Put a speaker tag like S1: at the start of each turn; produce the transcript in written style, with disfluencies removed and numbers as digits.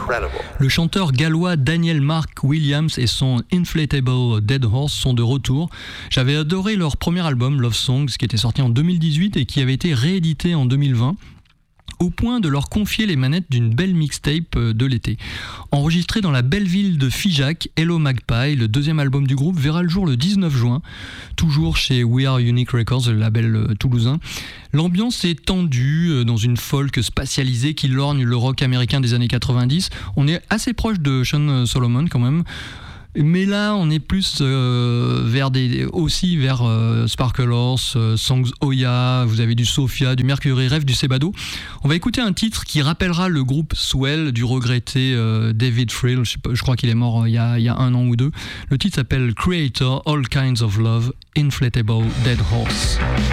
S1: Le chanteur gallois Daniel Mark Williams et son Inflatable Dead Horse sont de retour. J'avais adoré leur premier album Love Songs qui était sorti en 2018 et qui avait été réédité en 2020. Au point de leur confier les manettes d'une belle mixtape de l'été. Enregistré dans la belle ville de Figeac, Hello Magpie, le deuxième album du groupe, verra le jour le 19 juin, toujours chez We Are Unique Records, le label toulousain. L'ambiance est tendue dans une folk spatialisée qui lorgne le rock américain des années 90. On est assez proche de Sean Solomon quand même. Mais là, on est plus vers Sparkle Horse, Songs Oya, vous avez du Sophia, du Mercury Rev, du Sebado. On va écouter un titre qui rappellera le groupe Swell du regretté David Frill, je crois qu'il est mort il y a 1 an ou 2. Le titre s'appelle Creator, All Kinds of Love, Inflatable Dead Horse.